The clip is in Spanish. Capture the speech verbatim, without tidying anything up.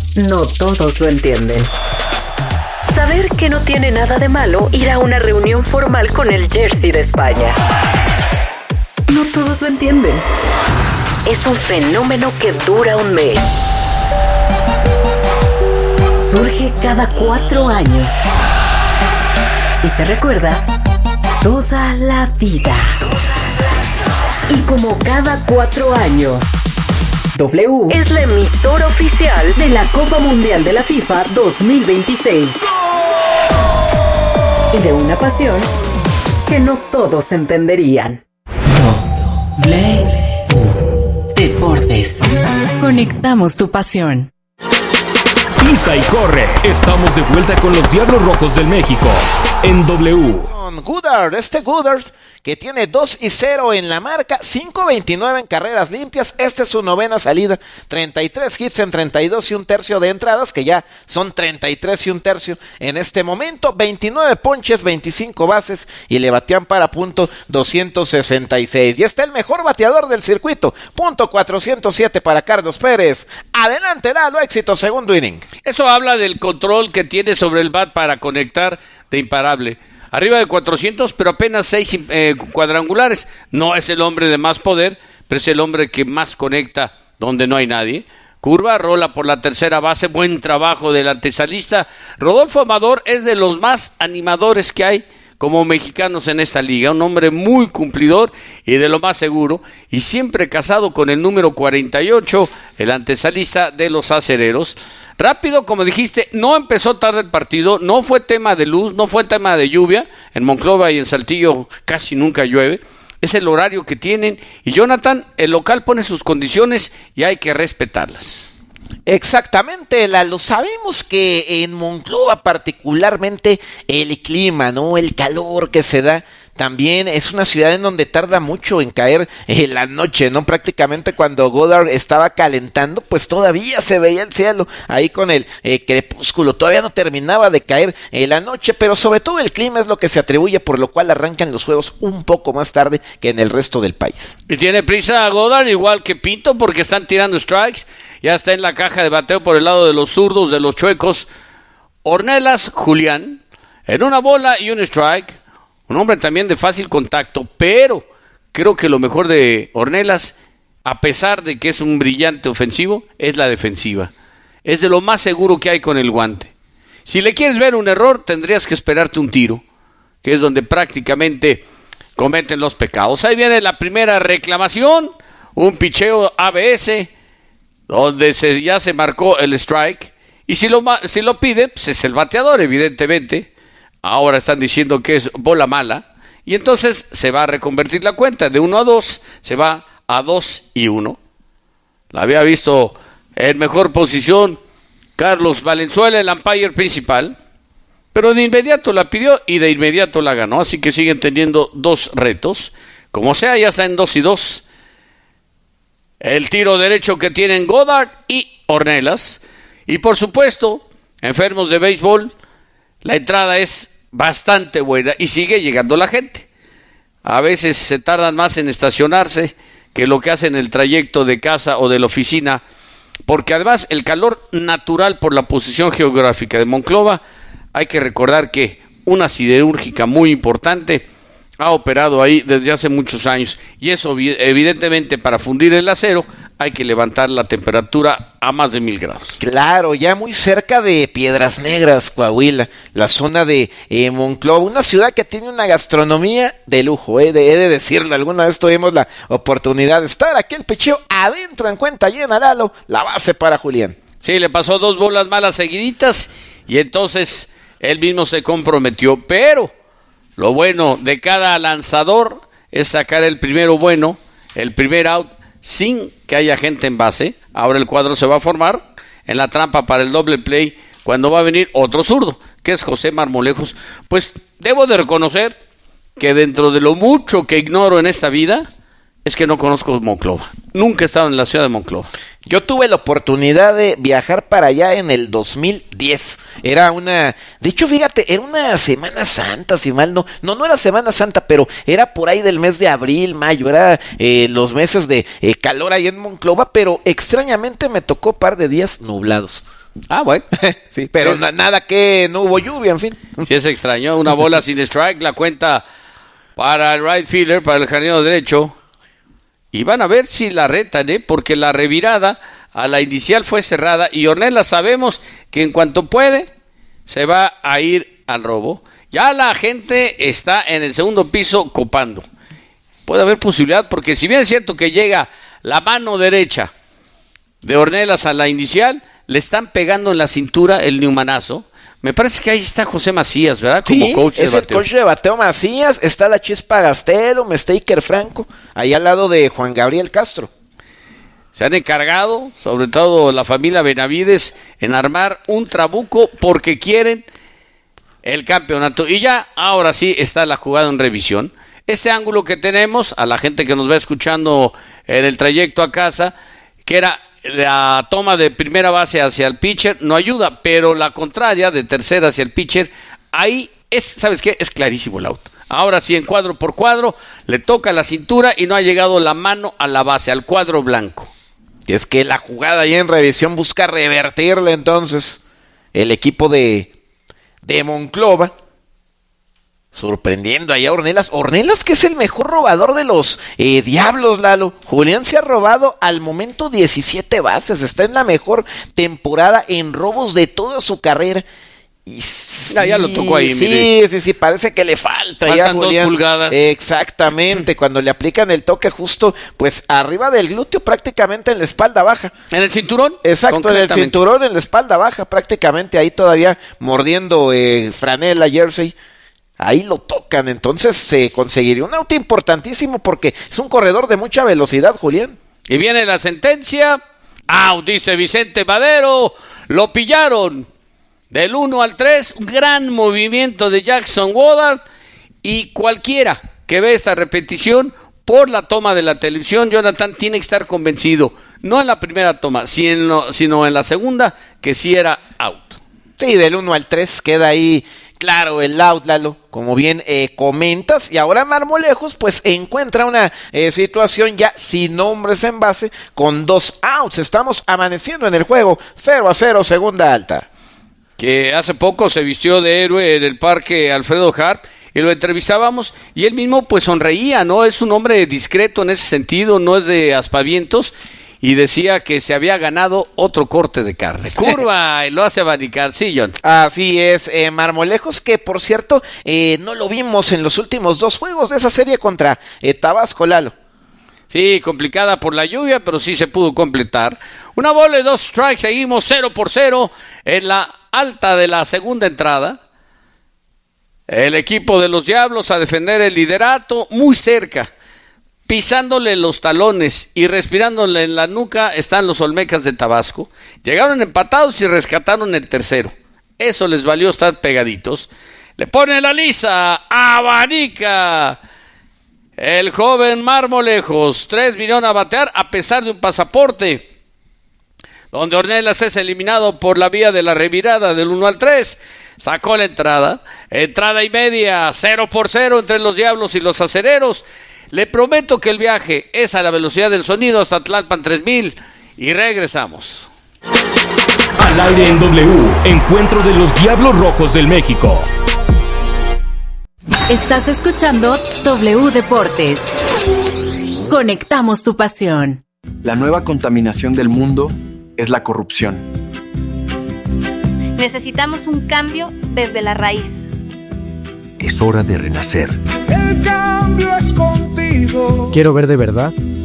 no todos lo entienden. Saber que no tiene nada de malo ir a una reunión formal con el jersey de España. No todos lo entienden. Es un fenómeno que dura un mes. Surge cada cuatro años. Y se recuerda toda la vida. Y como cada cuatro años, W es la emisora oficial de la Copa Mundial de la FIFA dos mil veintiséis. Y de una pasión que no todos entenderían. W Deportes. Conectamos tu pasión. Pisa y corre. Estamos de vuelta con los Diablos Rojos del México en W. Con Goddard, este Goddard que tiene dos y cero en la marca, cinco veintinueve en carreras limpias, esta es su novena salida, treinta y tres hits en treinta y dos y un tercio de entradas, que ya son treinta y tres y un tercio en este momento, veintinueve ponches, veinticinco bases y le batean para punto doscientos sesenta y seis. Y está el mejor bateador del circuito, punto cuatrocientos siete para Carlos Pérez. Adelante, Lalo, éxito, segundo inning. Eso habla del control que tiene sobre el bat para conectar de imparable. Arriba de cuatrocientos, pero apenas seis eh, cuadrangulares. No es el hombre de más poder, pero es el hombre que más conecta donde no hay nadie. Curva, rola por la tercera base, buen trabajo del antesalista. Rodolfo Amador es de los más animadores que hay como mexicanos en esta liga. Un hombre muy cumplidor y de lo más seguro. Y siempre casado con el número cuarenta y ocho, el antesalista de los acereros. Rápido, como dijiste, no empezó tarde el partido, no fue tema de luz, no fue tema de lluvia. En Monclova y en Saltillo casi nunca llueve. Es el horario que tienen. Y Jonathan, el local pone sus condiciones y hay que respetarlas. Exactamente, Lalo. Sabemos que en Monclova particularmente el clima, ¿no? El calor que se da. También es una ciudad en donde tarda mucho en caer eh, la noche, ¿no? Prácticamente cuando Goddard estaba calentando, pues todavía se veía el cielo ahí con el eh, crepúsculo. Todavía no terminaba de caer eh, la noche, pero sobre todo el clima es lo que se atribuye, por lo cual arrancan los juegos un poco más tarde que en el resto del país. Y tiene prisa Goddard, igual que Pinto, porque están tirando strikes. Ya está en la caja de bateo por el lado de los zurdos, de los chuecos. Ornelas Julián, en una bola y un strike. Un hombre también de fácil contacto, pero creo que lo mejor de Ornelas, a pesar de que es un brillante ofensivo, es la defensiva. Es de lo más seguro que hay con el guante. Si le quieres ver un error, tendrías que esperarte un tiro, que es donde prácticamente cometen los pecados. Ahí viene la primera reclamación, un picheo A B S, donde se, ya se marcó el strike, y si lo, si lo pide, pues es el bateador, evidentemente. Ahora están diciendo que es bola mala, y entonces se va a reconvertir la cuenta, de uno a dos, se va a dos y uno. La había visto en mejor posición Carlos Valenzuela, el umpire principal, pero de inmediato la pidió y de inmediato la ganó, así que siguen teniendo dos retos. Como sea, ya está en dos y dos. El tiro derecho que tienen Goddard y Ornelas, y por supuesto, enfermos de béisbol, la entrada es bastante buena y sigue llegando la gente. A veces se tardan más en estacionarse que lo que hacen el trayecto de casa o de la oficina, porque además el calor natural por la posición geográfica de Monclova, hay que recordar que una siderúrgica muy importante ha operado ahí desde hace muchos años, y eso evidentemente para fundir el acero hay que levantar la temperatura a más de mil grados. Claro, ya muy cerca de Piedras Negras, Coahuila, la zona de eh, Monclova, una ciudad que tiene una gastronomía de lujo, eh, de, he de decirlo, alguna vez tuvimos la oportunidad de estar aquí, el picheo adentro en cuenta llena, Lalo, la base para Julián. Sí, le pasó dos bolas malas seguiditas y entonces él mismo se comprometió, pero lo bueno de cada lanzador es sacar el primero bueno, el primer out, sin que haya gente en base. Ahora el cuadro se va a formar en la trampa para el doble play cuando va a venir otro zurdo, que es José Marmolejos. Pues debo de reconocer que dentro de lo mucho que ignoro en esta vida, es que no conozco Monclova. Nunca he estado en la ciudad de Monclova. Yo tuve la oportunidad de viajar para allá en el dos mil diez. Era una... De hecho, fíjate, era una Semana Santa, si mal no... No, no era Semana Santa, pero era por ahí del mes de abril, mayo. Era eh, los meses de eh, calor ahí en Monclova, pero extrañamente me tocó par de días nublados. Ah, bueno. Sí, pero sí, na- nada que no hubo lluvia, en fin. Sí, es extraño. Una bola sin strike, la cuenta para el right fielder, para el jardinero derecho. Y van a ver si la retan, ¿eh? Porque la revirada a la inicial fue cerrada. Y Ornelas sabemos que en cuanto puede, se va a ir al robo. Ya la gente está en el segundo piso copando. Puede haber posibilidad, porque si bien es cierto que llega la mano derecha de Ornelas a la inicial, le están pegando en la cintura el neumanazo. Me parece que ahí está José Macías, ¿verdad? Como sí, coach de es bateo. el coach de bateo Macías, está la Chispa Gastelo, Mestaker Franco, ahí al lado de Juan Gabriel Castro. Se han encargado, sobre todo la familia Benavides, en armar un trabuco porque quieren el campeonato. Y ya, ahora sí, está la jugada en revisión. Este ángulo que tenemos, a la gente que nos va escuchando en el trayecto a casa, que era la toma de primera base hacia el pitcher, no ayuda, pero la contraria, de tercera hacia el pitcher, ahí es, ¿sabes qué? Es clarísimo el out. Ahora sí, en cuadro por cuadro, le toca la cintura y no ha llegado la mano a la base, al cuadro blanco. Y es que la jugada ahí en revisión busca revertirle entonces el equipo de, de Monclova. Sorprendiendo ahí a Ornelas. Ornelas, que es el mejor robador de los eh, Diablos, Lalo. Julián se ha robado al momento diecisiete bases. Está en la mejor temporada en robos de toda su carrera. Y sí, ya, ya lo tocó ahí, sí, mire. sí, sí, parece que le falta Faltan ya, dos Julián. pulgadas. Exactamente, cuando le aplican el toque justo, pues arriba del glúteo, prácticamente en la espalda baja. ¿En el cinturón? Exacto, en el cinturón, en la espalda baja, prácticamente ahí todavía mordiendo eh, franela, jersey. Ahí lo tocan, entonces se eh, conseguiría un auto importantísimo porque es un corredor de mucha velocidad, Julián. Y viene la sentencia. Out, dice Vicente Madero. Lo pillaron. Del uno al tres, un gran movimiento de Jackson Woodard. Y cualquiera que ve esta repetición por la toma de la televisión, Jonathan, tiene que estar convencido, no en la primera toma, sino, sino en la segunda, que sí era out. Sí, del uno al tres queda ahí claro el out, Lalo, como bien eh, comentas. Y ahora Marmolejos pues encuentra una eh, situación ya sin hombres en base con dos outs. Estamos amaneciendo en el juego cero a cero, segunda alta. Que hace poco se vistió de héroe en el parque Alfredo Harp y lo entrevistábamos y él mismo pues sonreía, ¿no? Es un hombre discreto en ese sentido, no es de aspavientos, y decía que se había ganado otro corte de carne. Curva, y lo hace abanicar, sí, John. Así es, eh, Marmolejos, que por cierto eh, no lo vimos en los últimos dos juegos de esa serie contra eh, Tabasco, Lalo. Sí, complicada por la lluvia, pero sí se pudo completar. Una bola y dos strikes, seguimos cero por cero en la alta de la segunda entrada. El equipo de los Diablos a defender el liderato, muy cerca, pisándole los talones y respirándole en la nuca están los Olmecas de Tabasco. Llegaron empatados y rescataron el tercero. Eso les valió estar pegaditos. Le pone la lisa, abanica el joven Marmolejos. Tres vinieron a batear a pesar de un pasaporte, donde Ornelas es eliminado por la vía de la revirada del uno al tres. Sacó la entrada, entrada y media, cero por cero entre los Diablos y los Acereros. Le prometo que el viaje es a la velocidad del sonido hasta Tlalpan tres mil y regresamos. Al aire en W, encuentro de los Diablos Rojos del México. Estás escuchando W Deportes. Conectamos tu pasión. La nueva contaminación del mundo es la corrupción. Necesitamos un cambio desde la raíz. Es hora de renacer. El cambio es contigo. Quiero ver de verdad